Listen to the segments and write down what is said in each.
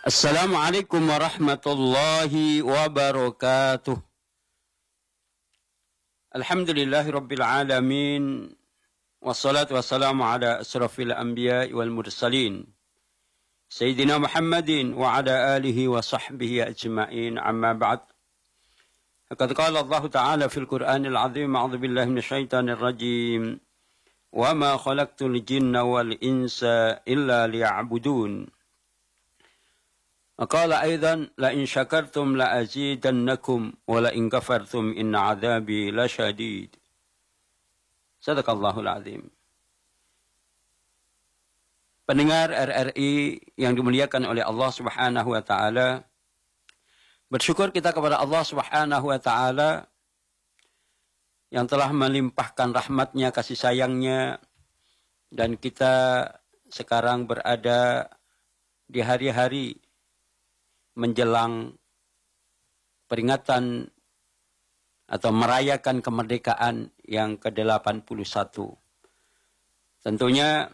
Assalamualaikum warahmatullahi wabarakatuh. Alhamdulillahi rabbil alamin. Wassalatu wassalamu ala asrafil anbiya wal mursalin. Sayyidina Muhammadin wa ala alihi wa sahbihi ajma'in, amma ba'd. Faqad qala Allah Ta'ala fil Qur'anil azim, a'udzu billahi minasyaitonir rajim. Wa ma khalaqtul jinna wal insa illa liya'budun. Qala aidan la in syakartum la azidannakum wa la in kafartum inna adzabi lasyadid. Sadaqallahul azim. Pendengar RRI yang dimuliakan oleh Allah Subhanahu wa taala, bersyukur kita kepada Allah Subhanahu wa taala yang telah melimpahkan rahmatnya, kasih sayangnya, dan kita sekarang berada di hari-hari menjelang peringatan atau merayakan kemerdekaan yang ke-81. Tentunya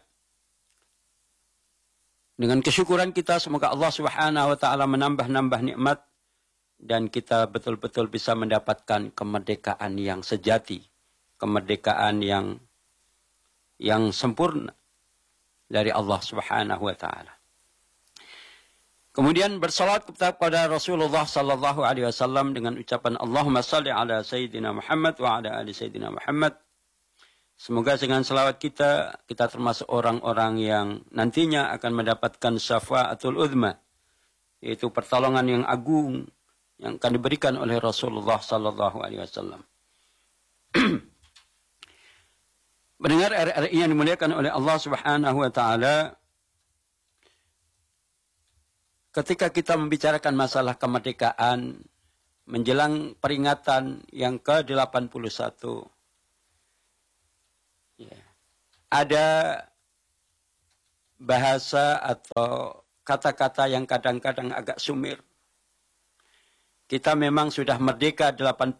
dengan kesyukuran kita, semoga Allah Subhanahu wa taala menambah-nambah nikmat dan kita betul-betul bisa mendapatkan kemerdekaan yang sejati, kemerdekaan yang sempurna dari Allah Subhanahu wa taala. Kemudian bersalawat kepada Rasulullah sallallahu alaihi wasallam dengan ucapan Allahumma salli ala sayyidina Muhammad wa ala ali sayyidina Muhammad. Semoga dengan salawat kita termasuk orang-orang yang nantinya akan mendapatkan syafaatul uzma, yaitu pertolongan yang agung yang akan diberikan oleh Rasulullah sallallahu alaihi wasallam. Mendengar RRI yang dimuliakan oleh Allah Subhanahu wa taala, ketika kita membicarakan masalah kemerdekaan menjelang peringatan yang ke-81, ada bahasa atau kata-kata yang kadang-kadang agak sumir. Kita memang sudah merdeka 81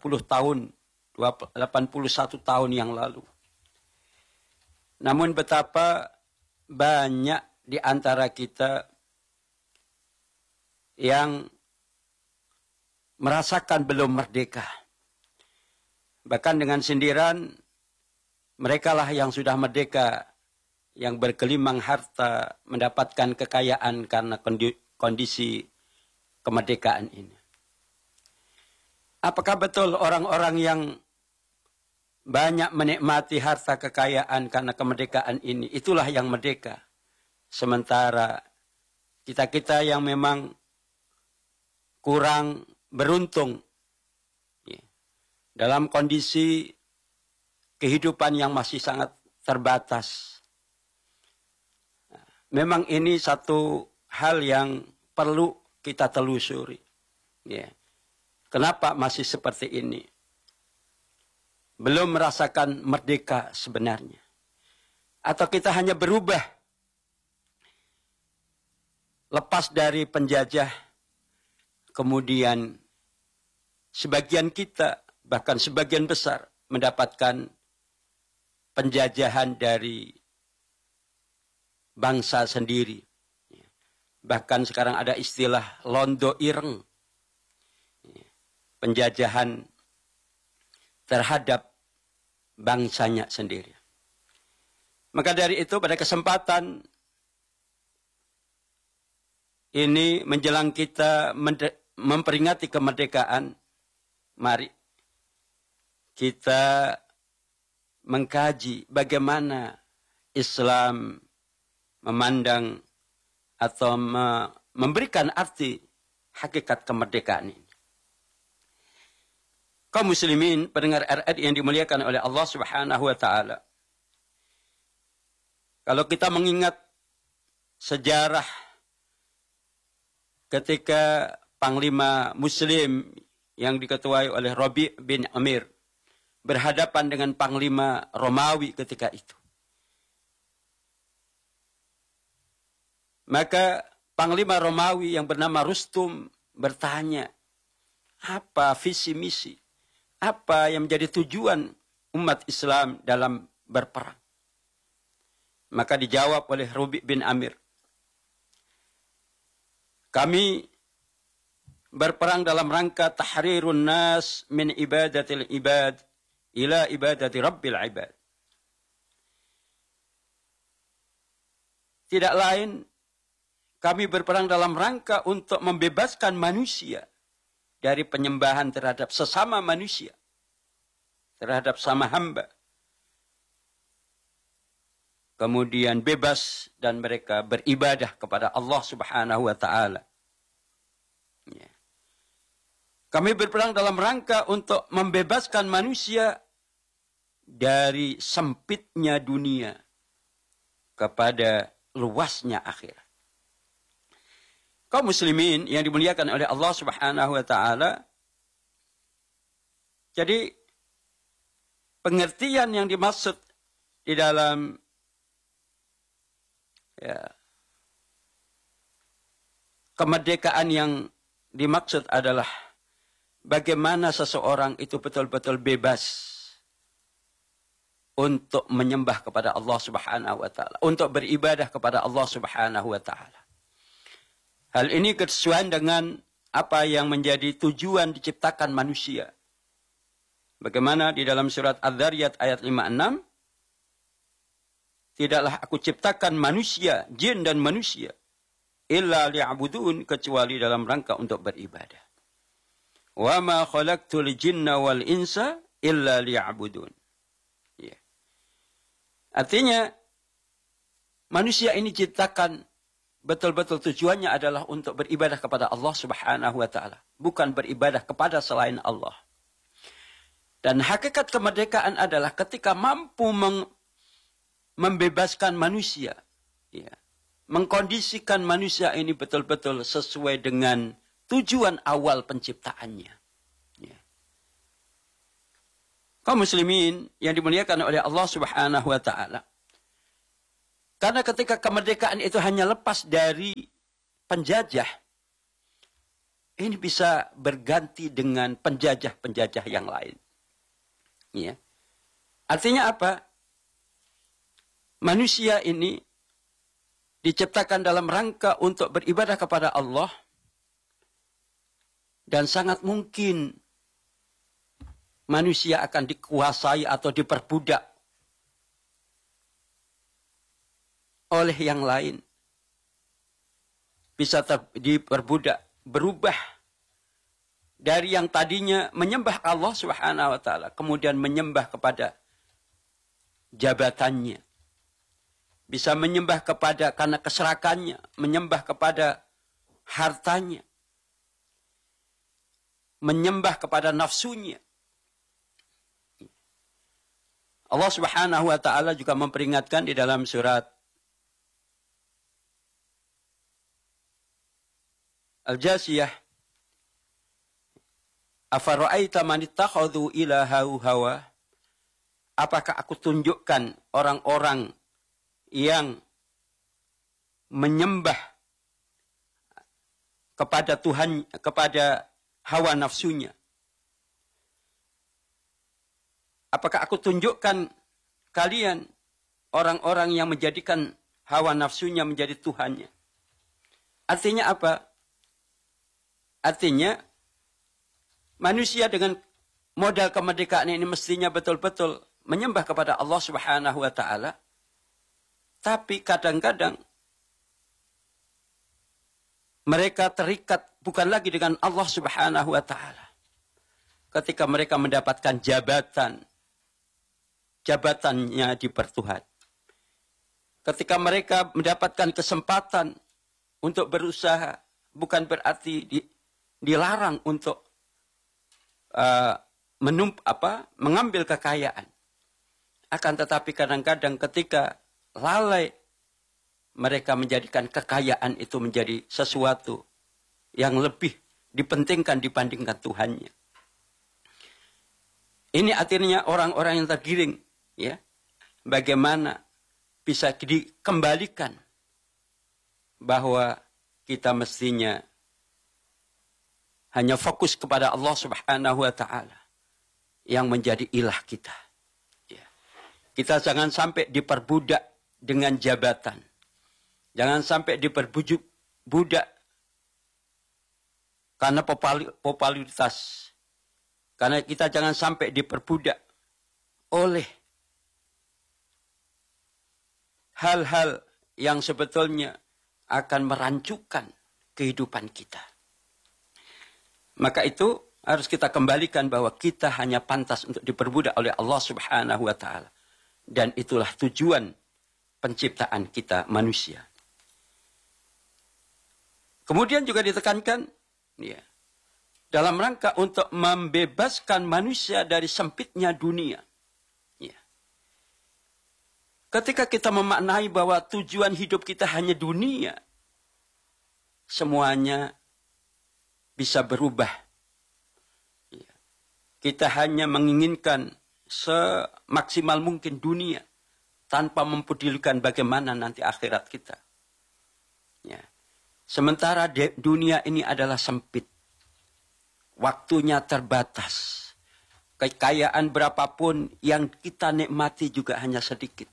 tahun yang lalu. Namun betapa banyak di antara kita yang merasakan belum merdeka. Bahkan dengan sindiran, merekalah yang sudah merdeka, yang bergelimang harta, mendapatkan kekayaan karena kondisi kemerdekaan ini. Apakah betul orang-orang yang banyak menikmati harta kekayaan karena kemerdekaan ini, itulah yang merdeka? Sementara kita-kita yang memang kurang beruntung dalam kondisi kehidupan yang masih sangat terbatas. Memang ini satu hal yang perlu kita telusuri. Kenapa masih seperti ini? Belum merasakan merdeka sebenarnya. Atau kita hanya berubah, lepas dari penjajah, kemudian sebagian kita, bahkan sebagian besar, mendapatkan penjajahan dari bangsa sendiri. Bahkan sekarang ada istilah londo ireng, penjajahan terhadap bangsanya sendiri. Maka dari itu pada kesempatan ini menjelang kita memperingati kemerdekaan, mari kita mengkaji bagaimana Islam memandang atau memberikan arti hakikat kemerdekaan ini. Kaum muslimin, pendengar RRI yang dimuliakan oleh Allah Subhanahu wa taala, kalau kita mengingat sejarah ketika Panglima Muslim yang diketuai oleh Rabi' bin Amir berhadapan dengan Panglima Romawi ketika itu, maka Panglima Romawi yang bernama Rustum bertanya, apa visi misi, apa yang menjadi tujuan umat Islam dalam berperang? Maka dijawab oleh Rabi' bin Amir, Kami berperang dalam rangka tahrirun nas min ibadatil ibad ila ibadati rabbil ibad. Tidak lain, kami berperang dalam rangka untuk membebaskan manusia dari penyembahan terhadap sesama manusia, terhadap sama hamba. Kemudian bebas dan mereka beribadah kepada Allah Subhanahu wa Ta'ala. Ya. Kami berperang dalam rangka untuk membebaskan manusia dari sempitnya dunia kepada luasnya akhirat. Kaum muslimin yang dimuliakan oleh Allah Subhanahu wa Ta'ala, jadi pengertian yang dimaksud di dalam kemerdekaan yang dimaksud adalah bagaimana seseorang itu betul-betul bebas untuk menyembah kepada Allah Subhanahu wa Ta'ala, untuk beribadah kepada Allah Subhanahu wa Ta'ala. Hal ini kesesuaian dengan apa yang menjadi tujuan diciptakan manusia. Bagaimana di dalam surat Az-Zariyat ayat 56, tidaklah aku ciptakan manusia, jin dan manusia, illa liya'budun, kecuali dalam rangka untuk beribadah. Wa ma khalaqtul jinna wal insa illa liya'budun. Ya. Artinya, manusia ini ciptakan betul-betul tujuannya adalah untuk beribadah kepada Allah Subhanahu wa Ta'ala, bukan beribadah kepada selain Allah. Dan hakikat kemerdekaan adalah ketika mampu membebaskan manusia, ya, mengkondisikan manusia ini betul-betul sesuai dengan tujuan awal penciptaannya. Ya. Kaum muslimin yang dimuliakan oleh Allah Subhanahu wa Ta'ala, karena ketika kemerdekaan itu hanya lepas dari penjajah, ini bisa berganti dengan penjajah-penjajah yang lain. Ya. Artinya apa? Manusia ini diciptakan dalam rangka untuk beribadah kepada Allah, dan sangat mungkin manusia akan dikuasai atau diperbudak oleh yang lain. Bisa diperbudak, berubah dari yang tadinya menyembah Allah Subhanahu wa Ta'ala, kemudian menyembah kepada jabatannya. Bisa menyembah kepada karena keserakannya, menyembah kepada hartanya, menyembah kepada nafsunya. Allah Subhanahu wa Ta'ala juga memperingatkan di dalam surat Al-Jasiyah, afara'aita man ittakhadhu ilahahu hawa, apakah aku tunjukkan orang-orang yang menyembah kepada Tuhan, kepada hawa nafsunya. Apakah aku tunjukkan kalian orang-orang yang menjadikan hawa nafsunya menjadi Tuhannya? Artinya apa? Artinya, manusia dengan modal kemerdekaan ini mestinya betul-betul menyembah kepada Allah Subhanahu wa Ta'ala. Tapi kadang-kadang mereka terikat bukan lagi dengan Allah Subhanahu wa Ta'ala. Ketika mereka mendapatkan jabatannya dipertuhan. Ketika mereka mendapatkan kesempatan untuk berusaha, bukan berarti dilarang untuk mengambil kekayaan. Akan tetapi kadang-kadang ketika lalai, mereka menjadikan kekayaan itu menjadi sesuatu yang lebih dipentingkan dibandingkan Tuhannya. Ini artinya orang-orang yang tergiring, ya, bagaimana bisa dikembalikan bahwa kita mestinya hanya fokus kepada Allah Subhanahu wa Ta'ala yang menjadi ilah kita. Ya. Kita jangan sampai diperbudak dengan jabatan. Jangan sampai diperbudak karena popularitas. Karena kita jangan sampai diperbudak oleh hal-hal yang sebetulnya akan merancukan kehidupan kita. Maka itu harus kita kembalikan bahwa kita hanya pantas untuk diperbudak oleh Allah Subhanahu wa taala. Dan itulah tujuan penciptaan kita manusia. Kemudian juga ditekankan ya, dalam rangka untuk membebaskan manusia dari sempitnya dunia. Ya. Ketika kita memaknai bahwa tujuan hidup kita hanya dunia, semuanya bisa berubah. Ya. Kita hanya menginginkan semaksimal mungkin dunia tanpa mempedulikan bagaimana nanti akhirat kita. Ya. Sementara dunia ini adalah sempit. Waktunya terbatas. Kekayaan berapapun yang kita nikmati juga hanya sedikit.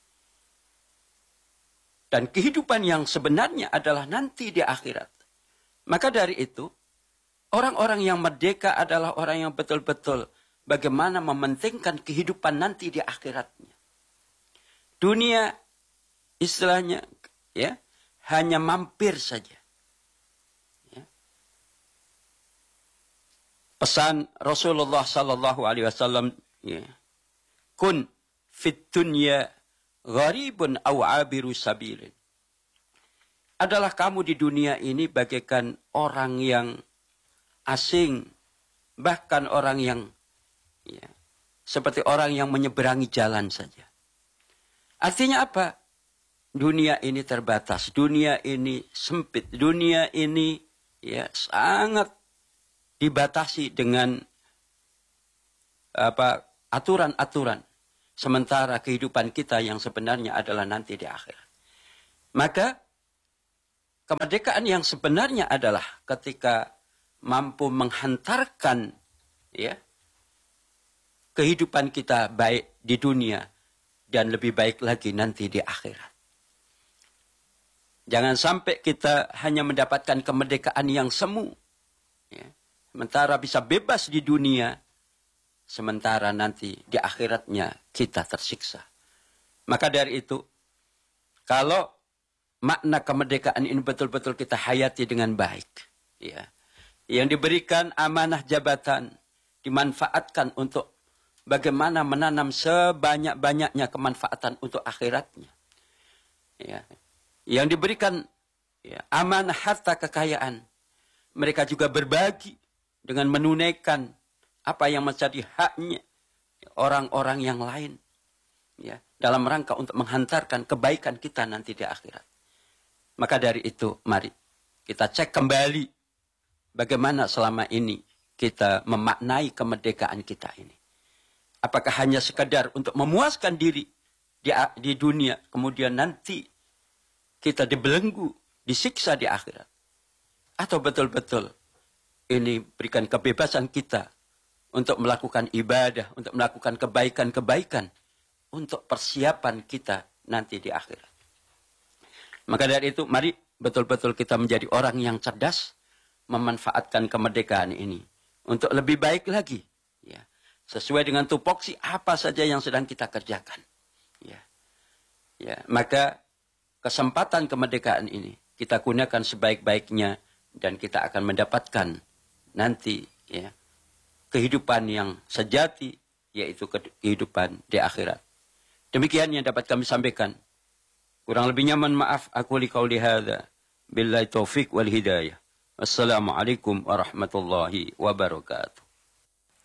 Dan kehidupan yang sebenarnya adalah nanti di akhirat. Maka dari itu, orang-orang yang merdeka adalah orang yang betul-betul bagaimana mementingkan kehidupan nanti di akhiratnya. Dunia istilahnya ya hanya mampir saja. Ya. Pesan Rasulullah sallallahu alaihi wasallam ya. Kun fit dunya gharibun aw abiru sabilin. Adalah kamu di dunia ini bagaikan orang yang asing, bahkan orang yang ya, seperti orang yang menyeberangi jalan saja. Artinya apa? Dunia ini terbatas, dunia ini sempit, dunia ini ya sangat dibatasi dengan aturan-aturan. Sementara kehidupan kita yang sebenarnya adalah nanti di akhirat. Maka kemerdekaan yang sebenarnya adalah ketika mampu menghantarkan ya kehidupan kita baik di dunia dan lebih baik lagi nanti di akhirat. Jangan sampai kita hanya mendapatkan kemerdekaan yang semu. Ya. Sementara bisa bebas di dunia, sementara nanti di akhiratnya kita tersiksa. Maka dari itu, kalau makna kemerdekaan ini betul-betul kita hayati dengan baik. Ya. Yang diberikan amanah jabatan, dimanfaatkan untuk bagaimana menanam sebanyak-banyaknya kemanfaatan untuk akhiratnya. Ya. Yang diberikan ya, amanah harta kekayaan. Mereka juga berbagi dengan menunaikan apa yang menjadi haknya orang-orang yang lain. Ya, dalam rangka untuk menghantarkan kebaikan kita nanti di akhirat. Maka dari itu, mari kita cek kembali bagaimana selama ini kita memaknai kemerdekaan kita ini. Apakah hanya sekadar untuk memuaskan diri di dunia, kemudian nanti kita dibelenggu, disiksa di akhirat. Atau betul-betul ini berikan kebebasan kita untuk melakukan ibadah, untuk melakukan kebaikan-kebaikan, untuk persiapan kita nanti di akhirat. Maka dari itu, mari betul-betul kita menjadi orang yang cerdas, memanfaatkan kemerdekaan ini untuk lebih baik lagi. Ya. Sesuai dengan tupoksi apa saja yang sedang kita kerjakan. Ya. Ya. Maka kesempatan kemerdekaan ini kita gunakan sebaik-baiknya dan kita akan mendapatkan nanti ya, kehidupan yang sejati, yaitu kehidupan di akhirat. Demikian yang dapat kami sampaikan. Kurang lebihnya mohon maaf. Aku liqauli hadza billahi taufik wal hidayah. Wassalamualaikum warahmatullahi wabarakatuh.